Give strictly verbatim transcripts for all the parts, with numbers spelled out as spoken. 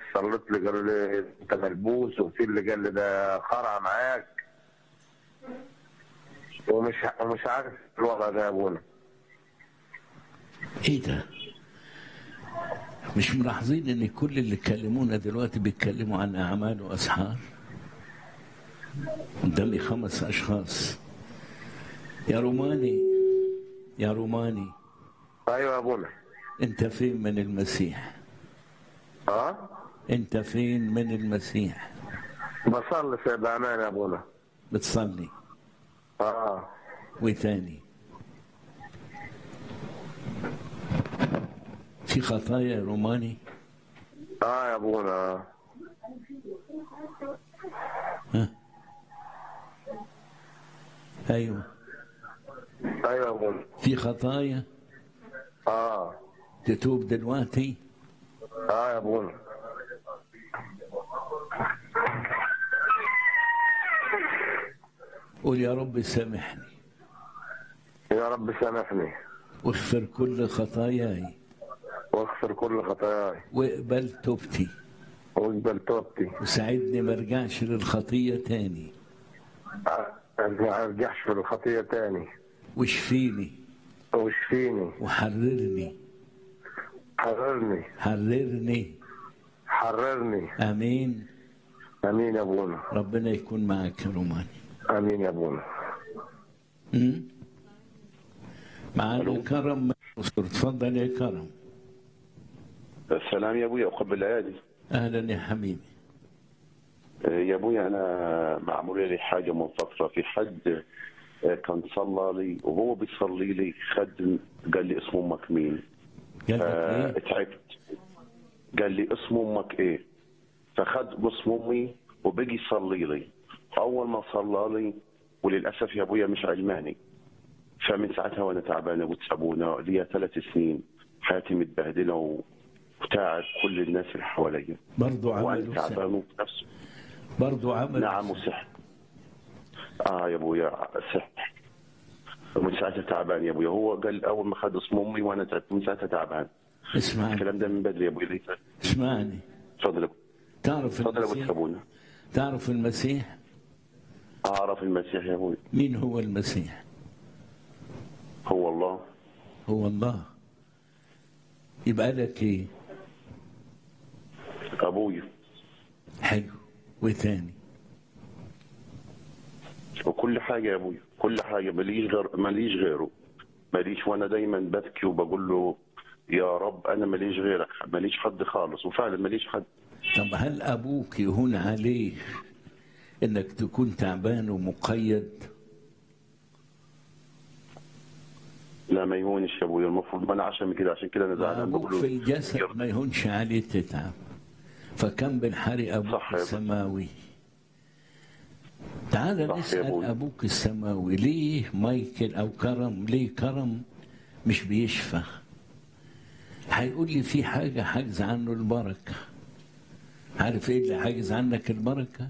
صليت لي قالوا لي انت ملبوس، وفي اللي قال لي ده خرع معاك، ومش ومش عارف الوضع ده يا ابونا. ايه ده؟ مش ملاحظين ان كل اللي كلمونا دلوقتي بيتكلموا عن اعمال واسحار؟ قدامي خمس اشخاص. يا روماني، يا روماني، ايوه يا ابونا. انت فين من المسيح؟ اه انت فين من المسيح؟ بصلي في بامان يا ابونا. بتصلي؟ اه وتاني في خطايا يا روماني؟ اه يا ابونا. ها؟ ايوه ايوه يا ابونا. في خطايا اه تتوب دلوقتي؟ اه يا ابونا. قول يا رب سامحني يا رب سامحني واغفر كل خطاياي واغفر كل خطاياي واقبل توبتي واقبل توبتي، وساعدني ما ارجعش للخطية تاني، ما ارجعش في الخطيه تاني، واشفيني واشفيني وحررني. حررني حررني. حررني. امين. امين يا ابونا. ربنا يكون معك يا روماني. امين يا ابونا. امم معنا كرم من مصر. تفضل يا كرم. السلام يا ابويا، اقبل الايادي. اهلا يا حبيبي. يا ابويا انا معمول لي حاجه من فتره، في حد كان صلى لي وهو بيصلي لي خد قال لي اسم امك مين؟ قال لك ايه؟ تعبت. قال لي اسم امك ايه؟ فخد اسم امي وبقي يصلي لي. اول ما صلى لي، وللاسف يا ابويا مش علماني، فمن ساعتها وانا تعبان وتسابونا لي ثلاث سنين، حياتي متبهدله وتعب كل الناس اللي حواليا. برضه عمل وانا تعبان بنفسه. برضه عمل. نعم وسحر. اه يا ابويا سحر. ومن ساعتها تعبان يا ابويا. هو قال اول ما خد اسم امي وانا تعبت، من ساعتها تعبان. اسمعني. الكلام ده من بدري يا ابويا. ليه؟ اسمعني. تفضل. تعرف تفضل يا ابو المسيح؟ تسابونا. تعرف المسيح؟ اعرف المسيح يا ابويا. مين هو المسيح؟ هو الله. هو الله. يبقى لك ايه؟ ابويا. حلو. وثاني؟ وكل حاجه يا ابويا، كل حاجه. ماليش غير ماليش غيره. ماليش، وانا دايما ببكي وبقول له يا رب انا ماليش غيرك، ماليش حد خالص، وفعلا ماليش حد. طب هل ابوك يهون عليه انك تكون تعبان ومقيد؟ لا ما يهونش يا ابويا، المفروض ما انا عشان كده عشان كده انا زعلان. ابوك في الجسد ما يهونش عليه تتعب، فكم بنحري ابوك السماوي. تعال نسال ابوك السماوي ليه مايكل او كرم، ليه كرم مش بيشفى؟ هيقول لي في حاجه حاجز عنه البركه. عارف ايه اللي حاجز عنك البركه؟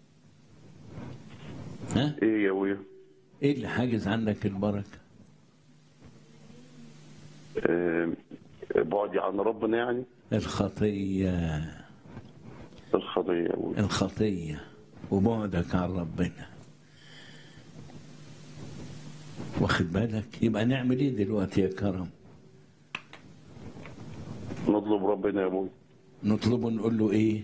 ها؟ ايه يا ابويا؟ ايه اللي حاجز عنك البركه؟ أه بعدي عن ربنا يعني. الخطيه. الخطيه يا ابويا. الخطيه وبعدك عن ربنا. واخد بالك؟ يبقى نعمل ايه دلوقتي يا كرم؟ نطلب ربنا يا ابويا. نطلبه نقول له ايه؟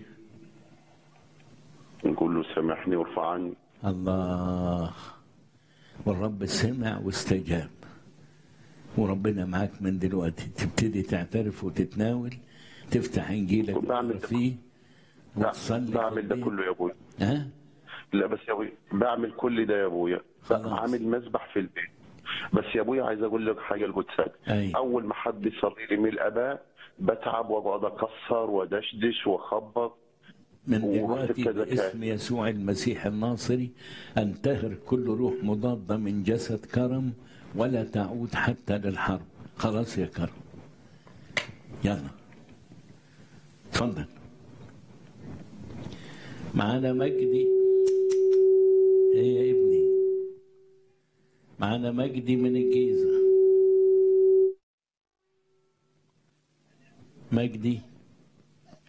نقول له سامحني وارفع عني. الله. والرب سمع واستجاب، وربنا معاك من دلوقتي. تبتدي تعترف وتتناول، تفتح انجيلك فيه وتصلي. بعمل ده كله يا ابويا. ها؟ لا بس يا ابويا بعمل كل ده يا ابويا. عامل مسبح في البيت. بس يا ابويا عايز اقول لك حاجه لجوتسك. اول ما حد يصلي لي من الاباء بتعب واقعد اكسر ودشدش واخبط. من دلوقتي باسم يسوع المسيح الناصري انتهر كل روح مضاده من جسد كرم ولا تعود حتى للحرب. خلاص يا كرم، يلا اتفضل. معانا مجدي. ايه يا ابني؟ معانا مجدي من الجيزه. مجدي